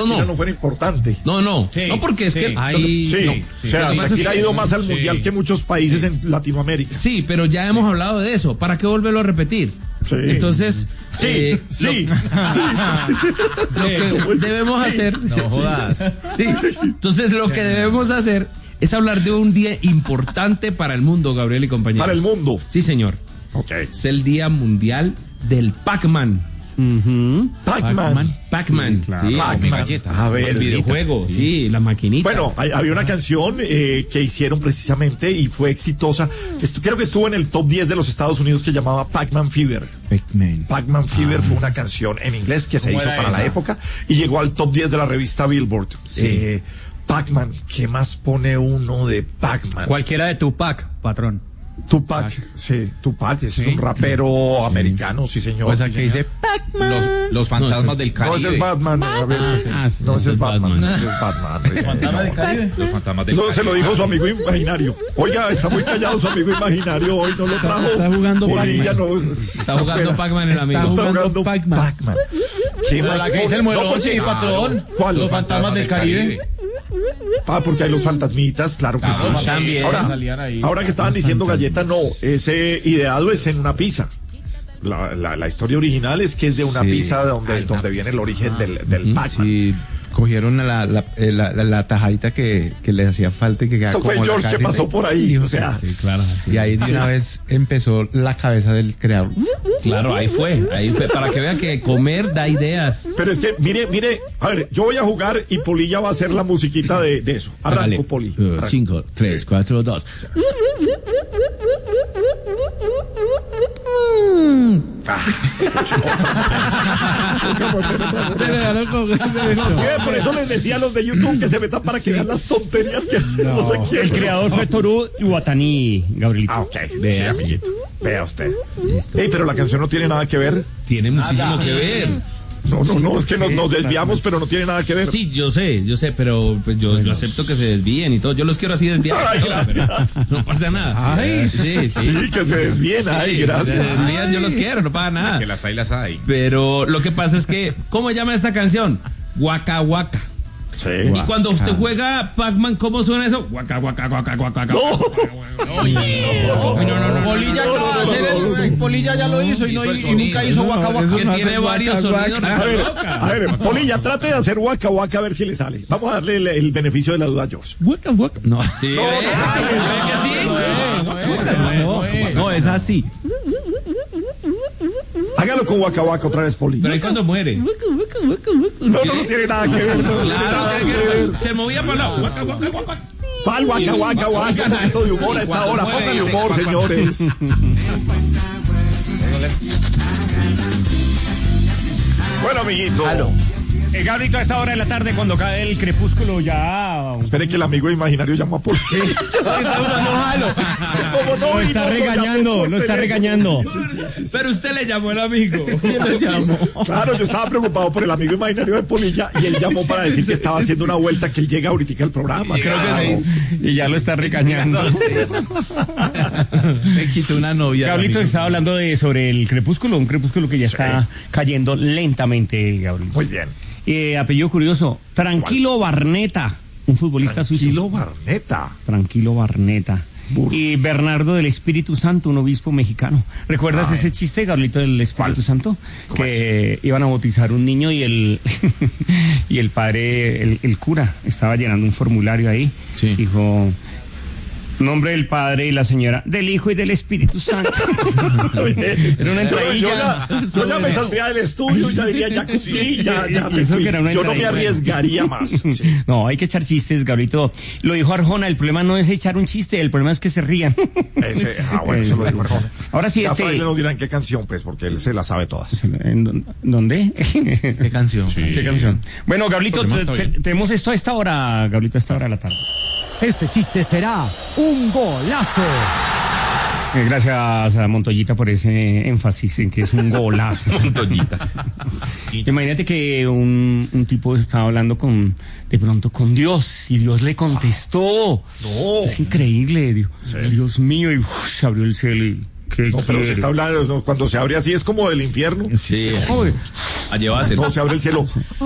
Shakira no fuera importante. No, Sí, no, porque es sí. que... O sea, Shakira ha ido más al mundial que muchos países en Latinoamérica. Sí, pero ya hemos hablado de eso. ¿Para qué volverlo a repetir? Sí. Entonces, Lo que debemos hacer... No jodas. Sí, entonces lo que debemos hacer es hablar de un día importante para el mundo, Gabriel y compañeros. Para el mundo. Sí, señor. Ok. Es el Día Mundial del Pac-Man. Pac-Man, Claro. sí. Pac-Man. A ver, El videojuego, sí, la maquinita. Bueno, había una canción que hicieron precisamente y fue exitosa. Creo que estuvo en el top 10 de los Estados Unidos, que llamaba Pac-Man Fever. Pac-Man Fever fue una canción en inglés que se hizo para la época y llegó al top 10 de la revista Billboard. Sí. Pac-Man, ¿qué más pone uno de Pac-Man? Cualquiera de Tupac, patrón. Tupac, sí, Tupac, es un rapero americano, sí señor. Pues aquí dice los fantasmas del No, Caribe. ese es Batman. A ver, no, ese es Batman. Ese es Batman. ¿Fantasmas del Caribe? Los fantasmas del Eso Caribe. se lo dijo su amigo imaginario. Oiga, está muy callado su amigo imaginario. Hoy no lo trajo. Está jugando Polilla, Pac-Man. no, Está jugando Pac-Man el amigo. Está jugando jugando Pac-Man. Pac-Man. ¿Qué más? La que dice el muelo, porque- sí, patrón. ¿Cuál? Los fantasmas del Caribe. Porque hay los fantasmitas, claro que Claro, sí. también. Salían ahí. Ahora que estaban diciendo galleta, no, ese ideado es en una pizza. La historia original es que es de una pizza donde viene el origen del Pac-Man. Sí, cogieron la tajadita que les hacía falta y que quedaba Eso fue como la George que carne. pasó por ahí, o sea. Sí, claro. Y ahí de una vez empezó la cabeza del creador. Claro, ahí fue. Para que vean que comer da ideas. Pero es que, mire, a ver, yo voy a jugar y Polilla va a hacer la musiquita de eso. Arranco, Poli. 5, 3, 4, 2. Sí, por eso les decía a los de YouTube que se metan para que vean las tonterías que hacemos aquí. El creador fue Toru Iwatani, Gabrielito. Ah, ok. Vea, Sí, amiguito. Vea usted. Ey, pero la canción no tiene nada que ver. Tiene muchísimo que ver. No, es que nos desviamos, pero no tiene nada que ver. Sí, yo sé, pero pues yo acepto que se desvíen y todo. Yo los quiero así desviados. Ay, gracias. No pasa nada. Ay, sí. Sí, que se desvíen. Ay, Sí, gracias. se desvían, yo los quiero, no pasa nada. Que las hay. Pero lo que pasa es que, ¿cómo se llama esta canción? Waka Waka. Sí. Y cuando usted juega Pac-Man, ¿cómo suena eso? Waka Waka Waka Waka. No. Polilla acaba de hacer el Polilla ya lo hizo y nunca hizo Waka Waka. Que tiene varios sonidos. A ver, Polilla, trate de hacer Waka Waka a ver si le sale. Vamos a darle el beneficio de la duda a George. No, Sí, no, es así. Hágalo con Waka Waka otra vez, Polilla. pero ahí cuando muere. No tiene nada que ver. Claro, se movía para la Waka Waka Waka. ¿Cuál Waka Waka Waka? Un poquito de humor a esta hora. Póngale humor, señores. Bueno, amiguito. Gabrielito, a esta hora de la tarde, cuando cae el crepúsculo, ya. Espere que el amigo imaginario llama por qué. Como no, Lo y está no, regañando, por lo está teléfono. regañando. Pero usted le llamó el amigo. ¿Quién le llamó? Claro, yo estaba preocupado por el amigo imaginario de Polilla y él llamó para decir que estaba haciendo una vuelta, que él llega ahorita al programa. Creo que sí. Y ya lo está regañando. Me quitó una novia. Gabrielito estaba hablando sobre el crepúsculo, un crepúsculo que ya está cayendo lentamente, Gabrielito. Muy bien. Apellido curioso, Tranquilo Barneta, un futbolista suizo. Tranquilo Barneta. Tranquilo Barneta. Burro. Y Bernardo del Espíritu Santo, un obispo mexicano. ¿Recuerdas ese chiste, Gabrielito, del Espíritu ¿Cuál? Santo? Que iban a bautizar un niño y y el padre, el cura, estaba llenando un formulario ahí. Sí. Dijo, nombre del Padre y la señora, del Hijo y del Espíritu Santo. Era una entradilla. Yo ya me saldría del estudio, ya diría, ya sí, ya me Eso fui. que era una Yo no me entradilla. arriesgaría más. Sí. No, hay que echar chistes, Gabrielito. Lo dijo Arjona, el problema no es echar un chiste, el problema es que se rían. Bueno, eso lo dijo Arjona. Ahora sí, Ya Fraile nos dirá en qué canción, pues, porque él se la sabe todas. ¿Dónde? ¿Qué canción? ¿Qué canción? Bueno, Gabrielito, Porque no está bien. tenemos esto a esta hora, Gabrielito, a esta hora de la tarde. Este chiste será un golazo. Gracias a Montoyita por ese énfasis en que es un golazo. Montoyita. Imagínate que un tipo estaba hablando de pronto con Dios y Dios le contestó. No. Es increíble, Dios mío, y se abrió el cielo y... No, pero se está hablando, cuando se abre así es como del infierno. Sí. Joder. A llevarse. No, se abre el cielo.